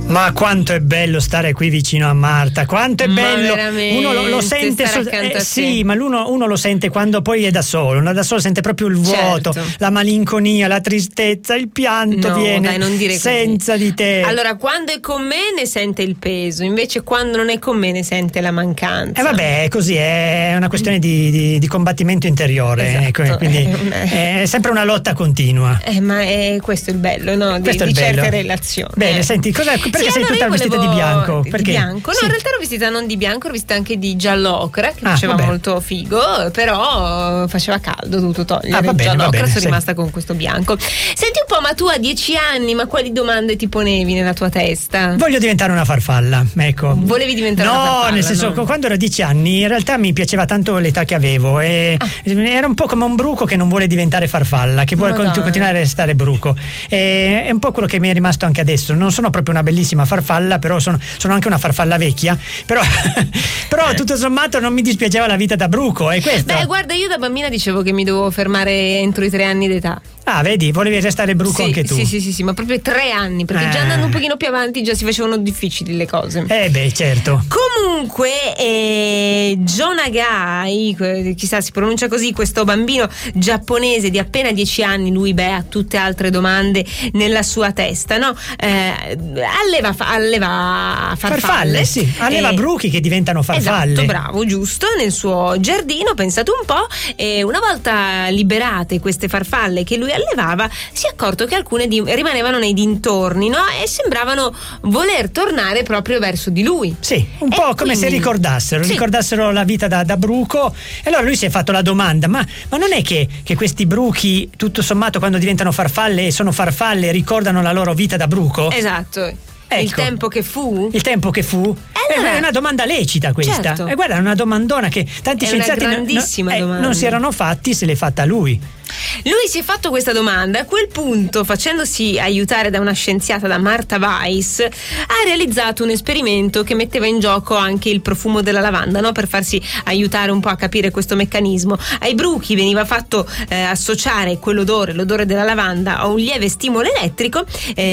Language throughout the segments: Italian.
Ma quanto è bello stare qui vicino a Marta, quanto è bello. Uno lo sente sì, ma uno lo sente quando poi è da solo. Da solo sente proprio il vuoto, certo, la malinconia, la tristezza, il pianto viene, dai, non dire senza così. Di te. Allora, quando è con me ne sente il peso, invece quando non è con me ne sente la mancanza. Vabbè, così è una questione di combattimento interiore, esatto. Quindi è sempre una lotta continua. Ma questo è il bello, no? Di certe relazioni. Bene, senti, perché sei tutta vestita di bianco? Perché? Di bianco? No, in realtà ero vestita non di bianco, ero vestita anche di giallo ocra, che faceva molto figo, però faceva caldo, ho dovuto togliere il giallo ocra, sono rimasta con questo bianco. Senti un po', ma tu a 10 anni, ma quali domande ti ponevi nella tua testa? Voglio diventare una farfalla, ecco. Volevi diventare una farfalla? No, nel senso, quando ero a 10 anni in realtà mi piaceva tanto l'età che avevo e era un po' come un bruco che non vuole diventare farfalla, che vuole continuare a restare bruco. È un po' quello che mi è rimasto anche adesso. Non sono proprio una bellissima farfalla, però sono anche una farfalla vecchia, però tutto sommato non mi dispiaceva la vita da bruco, è questo. Beh, guarda, io da bambina dicevo che mi dovevo fermare entro i 3 anni d'età. Ah, vedi, volevi restare bruco anche tu. Sì, ma proprio 3 anni, perché già andando un pochino più avanti già si facevano difficili le cose. Certo. Comunque John Agai, chissà si pronuncia così, questo bambino giapponese di appena 10 anni, lui ha tutte altre domande nella sua testa, no? Alleva farfalle. Sì, alleva bruchi che diventano farfalle. Esatto, bravo, giusto, nel suo giardino, pensate un po', e una volta liberate queste farfalle che lui allevava, si è accorto che alcune rimanevano nei dintorni, no? E sembravano voler tornare proprio verso di lui. Sì, un po' come se ricordassero la vita da bruco. E allora lui si è fatto la domanda: ma non è che questi bruchi, tutto sommato, quando diventano farfalle e sono farfalle, ricordano la loro vita da bruco? Esatto. Ecco. Il tempo che fu? È una domanda lecita questa. Certo. E guarda, è una domandona che tanti scienziati non si erano fatti, se l'è fatta lui. Lui si è fatto questa domanda, a quel punto, facendosi aiutare da una scienziata, da Martha Weiss, ha realizzato un esperimento che metteva in gioco anche il profumo della lavanda, no? Per farsi aiutare un po' a capire questo meccanismo. Ai bruchi veniva fatto associare l'odore della lavanda a un lieve stimolo elettrico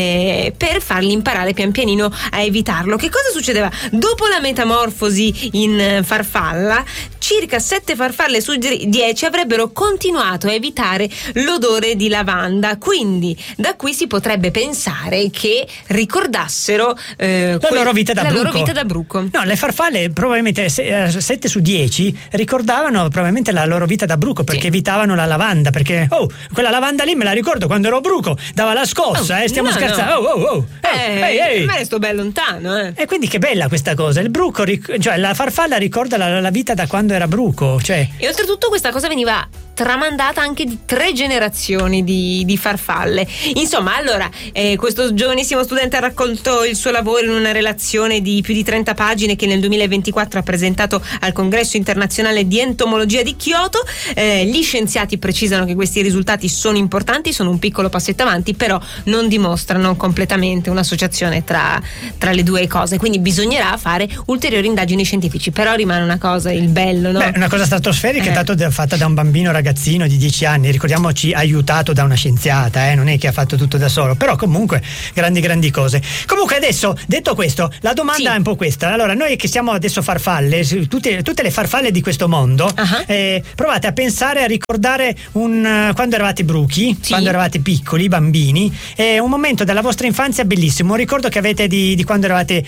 per farli imparare pian pianino a evitarlo. Che cosa succedeva? Dopo la metamorfosi in farfalla, circa 7 farfalle su 10 avrebbero continuato a evitare l'odore di lavanda, quindi da qui si potrebbe pensare che ricordassero la loro vita da bruco. No, le farfalle probabilmente 7 su 10 ricordavano probabilmente la loro vita da bruco, perché evitavano la lavanda, perché quella lavanda lì me la ricordo quando ero bruco, dava la scossa, stiamo scherzando. Ma sto ben lontano. E quindi che bella questa cosa, il bruco, cioè la farfalla ricorda la vita da quando era bruco, cioè. E oltretutto questa cosa veniva tramandata anche di 3 generazioni di farfalle. Insomma, allora questo giovanissimo studente ha raccolto il suo lavoro in una relazione di più di 30 pagine che nel 2024 ha presentato al Congresso internazionale di entomologia di Kyoto. Gli scienziati precisano che questi risultati sono importanti, sono un piccolo passetto avanti, però non dimostrano completamente un'associazione tra le due cose, quindi bisognerà fare ulteriori indagini scientifiche. Però rimane una cosa, il bello, no? Una cosa stratosferica, tanto fatta da un bambino ragazzino di 10 anni, ricordiamoci, aiutato da una scienziata, non è che ha fatto tutto da solo, però comunque grandi cose. Comunque adesso, detto questo, la domanda è un po' questa. Allora, noi che siamo adesso farfalle, tutte le farfalle di questo mondo, provate a pensare, a ricordare quando eravate bruchi, quando eravate piccoli, bambini, un momento della vostra infanzia bellissimo, un ricordo che avete di quando eravate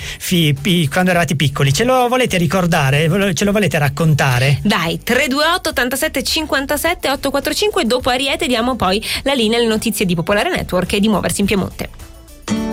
piccoli. Ce lo volete ricordare? Ce lo volete raccontare? Dai, 328 87 57 845. Dopo Ariete diamo poi la linea alle notizie di Popolare Network e di Muoversi in Piemonte.